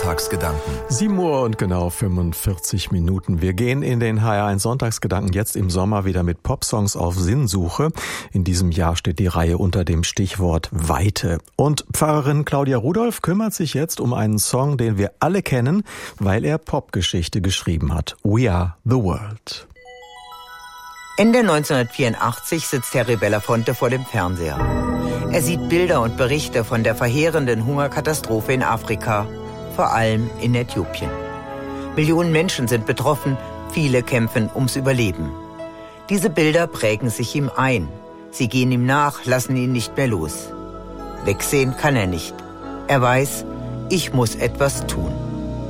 Sonntagsgedanken. 7 Uhr und genau 45 Minuten. Wir gehen in den HR1 Sonntagsgedanken jetzt im Sommer wieder mit Popsongs auf Sinnsuche. In diesem Jahr steht die Reihe unter dem Stichwort Weite. Und Pfarrerin Claudia Rudolph kümmert sich jetzt um einen Song, den wir alle kennen, weil er Popgeschichte geschrieben hat. We Are the World. Ende 1984 sitzt Harry Belafonte vor dem Fernseher. Er sieht Bilder und Berichte von der verheerenden Hungerkatastrophe in Afrika, vor allem in Äthiopien. Millionen Menschen sind betroffen, viele kämpfen ums Überleben. Diese Bilder prägen sich ihm ein. Sie gehen ihm nach, lassen ihn nicht mehr los. Wegsehen kann er nicht. Er weiß, ich muss etwas tun.